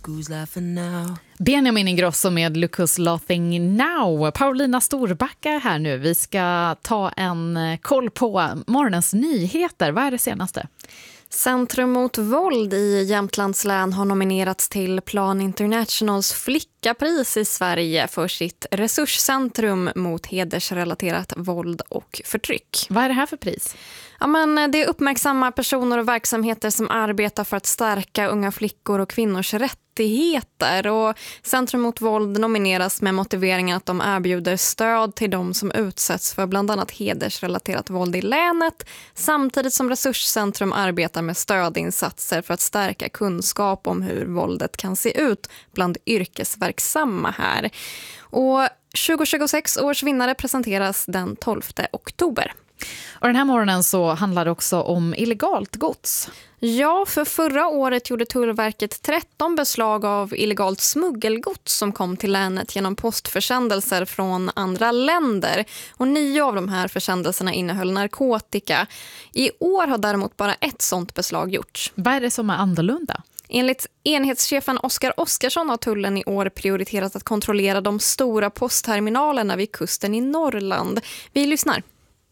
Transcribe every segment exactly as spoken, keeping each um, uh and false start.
who's laughing now. Benjamin Ingrosso med Look Who's Laughing Now. Paulina Storbacka är här nu. Vi ska ta en koll på morgonens nyheter. Vad är det senaste? Centrum mot våld i Jämtlands län har nominerats till Plan Internationals flickapris i Sverige för sitt resurscentrum mot hedersrelaterat våld och förtryck. Vad är det här för pris? Ja, men det uppmärksammar personer och verksamheter som arbetar för att stärka unga flickor och kvinnors rättigheter. Och Centrum mot våld nomineras med motiveringen att de erbjuder stöd till de som utsätts för bland annat hedersrelaterat våld i länet, samtidigt som Resurscentrum arbetar med stödinsatser för att stärka kunskap om hur våldet kan se ut bland yrkesverksamma här. Och tjugo tjugosex års vinnare presenteras den tolfte oktober. Och den här morgonen så handlar det också om illegalt gods. Ja, för förra året gjorde Tullverket tretton beslag av illegalt smuggelgods som kom till länet genom postförsändelser från andra länder. Och nio av de här försändelserna innehöll narkotika. I år har däremot bara ett sånt beslag gjorts. Vad är det som är annorlunda? Enligt enhetschefen Oskar Oskarsson har tullen i år prioriterat att kontrollera de stora postterminalerna vid kusten i Norrland. Vi lyssnar.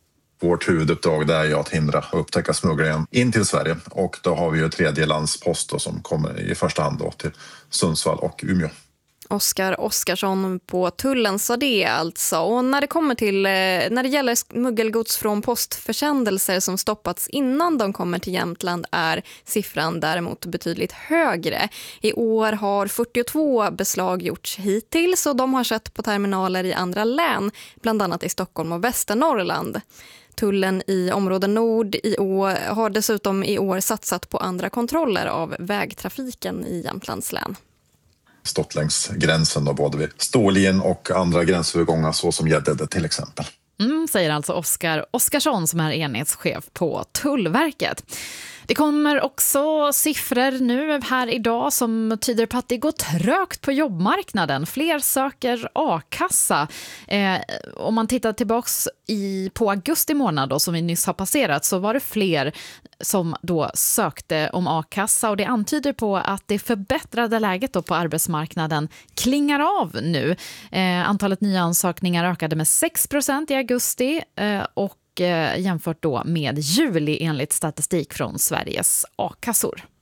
Vårt huvuduppdrag är ju att hindra och upptäcka smugglingen in till Sverige, och då har vi ju tredjelandspost då, som kommer i första hand då till Sundsvall och Umeå. Oskar Oskarsson på tullen sa det alltså. Och när det kommer till när det gäller smuggelgods från postförsändelser som stoppats innan de kommer till Jämtland är siffran däremot betydligt högre. I år har fyrtiotvå beslag gjorts hittills, och de har skett på terminaler i andra län, bland annat i Stockholm och Västernorrland. Tullen i område Nord i år har dessutom i år satsat på andra kontroller av vägtrafiken i Jämtlands län. Stått längs gränsen då, både vid Stålien och andra gränsövergångar så som Gäddede till exempel. Mm, säger alltså Oskar Oskarsson som är enhetschef på Tullverket. Det kommer också siffror nu här idag som tyder på att det går trögt på jobbmarknaden. Fler söker a-kassa. Eh, om man tittar tillbaks i, på augusti månad då, som vi nyss har passerat, så var det fler som då sökte om a-kassa, och det antyder på att det förbättrade läget då på arbetsmarknaden klingar av nu. Eh, antalet nya ansökningar ökade med sex procent i augusti eh, och jämfört då med juli enligt statistik från Sveriges a-kassor.